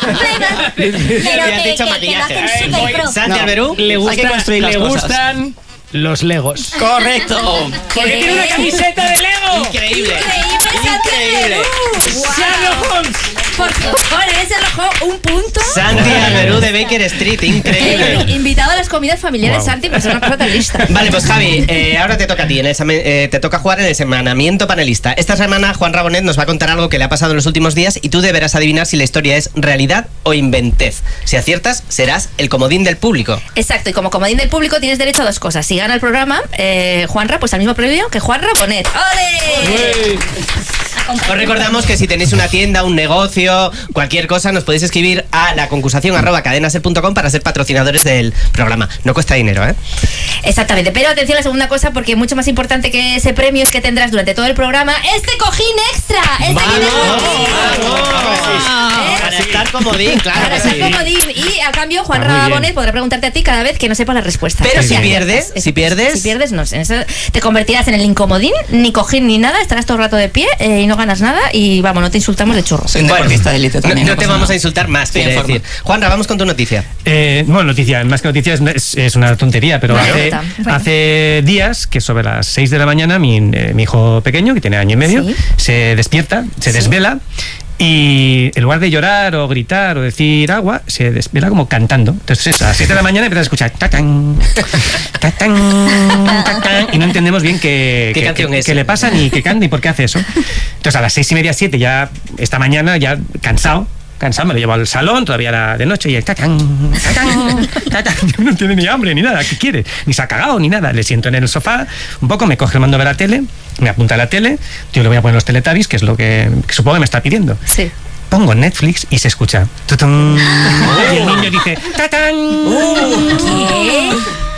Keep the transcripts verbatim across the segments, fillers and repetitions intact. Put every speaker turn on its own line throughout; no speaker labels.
Playback. Pero
has
que,
dicho
que,
maquillaje.
que lo hacen súper pro.
Santi
No.
Alberú.
Le,
Hay que
gusta,
construir
le
las cosas.
gustan los Legos.
¡Correcto!
Porque tiene una camiseta de Lego.
Increíble.
Increíble, Santi
Increíble.
Alberú.
Sherlock Holmes.
Por favor, en ese rojo un punto.
Santi Alberú de Baker Street,
Eh,
increíble.
invitado a las comidas familiares,
Wow.
Santi, pues es una cosa tan lista.
Vale, pues Javi, eh, ahora te toca a ti, en el examen- eh, te toca jugar en el semanamiento panelista. Esta semana Juan Rabonet nos va a contar algo que le ha pasado en los últimos días y tú deberás adivinar si la historia es realidad o inventez. Si aciertas, serás el comodín del público.
Exacto, y como comodín del público tienes derecho a dos cosas. Si gana el programa, eh, Juanra, pues al mismo premio que Juan Rabonet. ¡Ole!
Os recordamos que si tenéis una tienda, un negocio, cualquier cosa, nos podéis escribir a la concursación arroba cadenaser punto com para ser patrocinadores del programa. No cuesta dinero, ¿eh?
Exactamente, pero atención a la segunda cosa, porque mucho más importante que ese premio es que tendrás durante todo el programa este cojín extra. Este
¡Vamos!
que tengo aquí.
¡Vamos! Para estar comodín, claro
Para
que
ser
sí.
comodín. Y a cambio, Juan
Está muy bien.
Rabonet podrá preguntarte a ti cada vez que no sepas la respuesta.
Pero si
aciertas.
pierdes,
Eso
si
es.
pierdes-
Si pierdes, no sé. en eso te convertirás en el incomodín, ni cojín ni nada, estarás todo el rato de pie eh, y no ganas nada. Y vamos, no te insultamos de churro.
Soy un deportista de élite
No,
también.
no te
pasa
vamos
nada.
a insultar más,
Estoy
quiero
en forma.
decir. Juanra, vamos con tu noticia.
Eh, bueno, noticia, más que noticia es, es- es una tontería, pero
Una
hace,
nota, bueno.
hace días que sobre las seis de la mañana mi, eh, mi hijo pequeño, que tiene año y medio,
Sí.
se despierta, se
Sí.
desvela y en lugar de llorar o gritar o decir agua, se desvela como cantando. Entonces a las siete de la mañana empieza a escuchar tatán, tatán, tatán, y no entendemos bien qué,
¿Qué
qué-
canción
qué-
es?
qué le pasa ni qué canta ni por qué hace eso. Entonces a las seis y media, siete, ya esta mañana, ya cansado, cansado, me lo llevo al salón, todavía era de noche, y el tatán, tatán, tatán, no tiene ni hambre ni nada, ¿qué quiere? Ni se ha cagado ni nada. Le siento en el sofá, un poco, me coge el mando de la tele, me apunta a la tele, yo le voy a poner los Teletubbies, que es lo que, que supongo que me está pidiendo.
Sí.
Pongo Netflix y se escucha. Tutun. Y el niño dice, tatán.
¿Qué?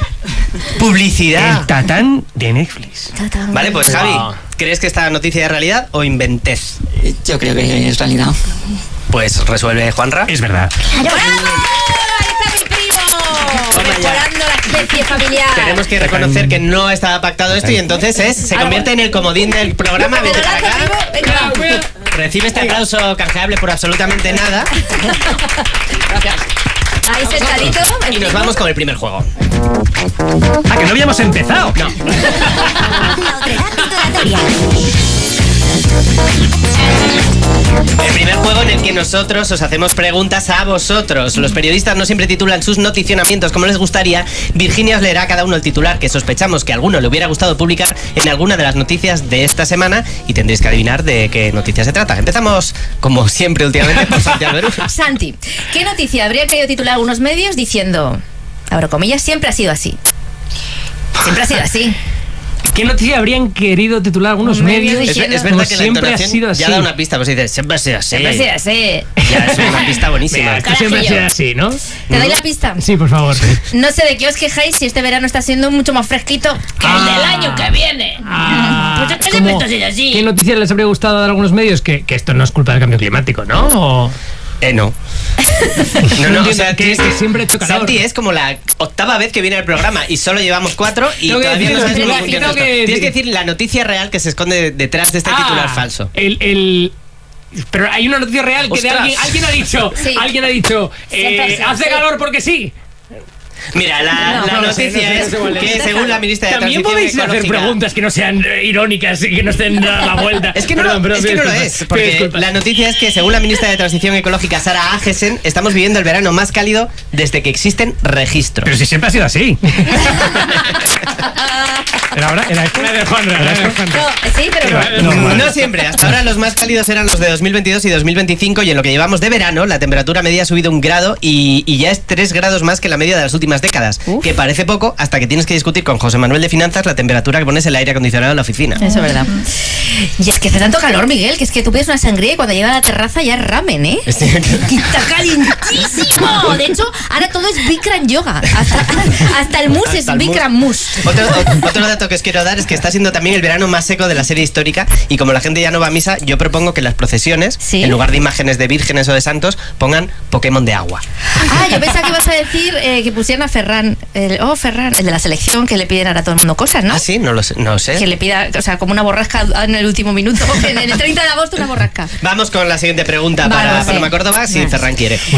Publicidad.
El tatán de Netflix.
Vale, pues Javi,
Wow.
¿crees que esta noticia es realidad o inventez?
Eh, Yo creo que es realidad.
Pues resuelve Juanra.
Es verdad.
¡Bravo! ¡Ahí está mi primo! Mejorando la especie familiar.
Tenemos que reconocer que no estaba pactado esto y entonces es, se convierte en el comodín del programa.
Pero
Vente para
lanza,
acá.
primo, venga.
Recibe este aplauso canjeable por absolutamente nada.
Ahí sentadito. el
Y nos
primo.
vamos con el primer juego.
Ah, que no habíamos empezado.
No.
La otredad titulatoria.
El primer juego en el que nosotros os hacemos preguntas a vosotros. Los periodistas no siempre titulan sus noticionamientos como les gustaría. Virginia os leerá a cada uno el titular que sospechamos que a alguno le hubiera gustado publicar en alguna de las noticias de esta semana y tendréis que adivinar de qué noticia se trata. Empezamos, como siempre últimamente, por Santi Alberú.
Santi, ¿qué noticia habría querido titular algunos medios diciendo, abro comillas, siempre ha sido así? Siempre ha sido así.
¿Qué noticia habrían querido titular algunos
Medios
medios?
Es,
diciendo-
es verdad
Como
que la
siempre ha
entonación
sido así.
ya da una pista, pues dices, siempre ha sido así.
Siempre ha sido así.
Ya es una pista buenísima.
Mira, esto siempre ha sido así, ¿no?
¿Te doy la pista?
Sí, por favor.
No sé de qué os quejáis si este verano está siendo mucho más fresquito que el
Ah.
del año que viene.
Ah,
Pues es que
¿cómo?
siempre está siendo así.
¿Qué noticia les habría gustado dar a algunos medios? Que, que esto no es culpa del cambio climático, ¿no? O-
Eh, no. No, no, o sea,
que,
tienes
que siempre he hecho calor.
Santi es como la octava vez que viene al programa y solo llevamos cuatro y
Tengo que
todavía no
decir-
sabes cómo
tengo
funciona
que
esto.
decir-
Tienes que decir la noticia real que se esconde detrás de este
Ah,
titular falso.
El, el- Pero hay una noticia real que de
Ostras.
alguien, alguien ha dicho,
Sí.
alguien ha dicho,
Siempre
eh,
ha sido
hace
así.
calor porque sí.
Mira, la,
No,
la
no lo sé,
noticia
no sé, no
es
sé cuál es.
que según la ministra de
También
Transición
podéis hacer
Ecológica...
preguntas que no sean eh, irónicas y que no estén a la vuelta.
Es que no,
Perdón,
lo,
perdón,
es, que
pido
no lo
disculpas,
es, porque
pido disculpas.
la noticia es que según la ministra de Transición Ecológica, Sara Agesen, estamos viviendo el verano más cálido desde que existen registros.
Pero si siempre ha sido así. Era ahora, era esto. Era de Juanra, era de Juanra.
No, sí, pero no.
No,
No,
vale.
siempre, hasta ahora los más cálidos eran los de dos mil veintidós y dos mil veinticinco y en lo que llevamos de verano la temperatura media ha subido un grado y, y ya es tres grados más que la media de las últimas décadas,
Uf.
que parece poco hasta que tienes que discutir con José Manuel de Finanzas la temperatura que pones el aire acondicionado en la oficina.
Eso es verdad. Y es que hace tanto calor, Miguel, que es que tú pides una sangría y cuando llega a la terraza ya es ramen, ¿eh?
Estoy-
Está calientísimo. De hecho, ahora todo es Bikram Yoga. Hasta, hasta el mousse
Hasta
es
el mousse.
Bikram mousse.
Otro, o- otro dato que os quiero dar es que está siendo también el verano más seco de la serie histórica y como la gente ya no va a misa, yo propongo que en las procesiones,
¿Sí?
en lugar de imágenes de vírgenes o de santos, pongan Pokémon de agua.
Ah, yo pensaba que ibas a decir eh, que pusieran a Ferran. El, oh, Ferran, el de la selección, que le piden ahora a todo el mundo cosas, ¿no?
Ah, sí, no lo sé. No sé.
Que le pida, o sea, como una borrasca en el último minuto. En el treinta de agosto, una borrasca.
Vamos con la siguiente pregunta
Vale,
para
sí.
Paloma Córdoba, si
Vale.
Ferran quiere.